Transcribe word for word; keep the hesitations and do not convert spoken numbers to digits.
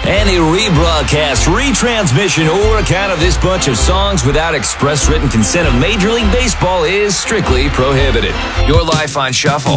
Any rebroadcast, retransmission, or account of this bunch of songs without express written consent of Major League Baseball is strictly prohibited. Your life on Shuffle.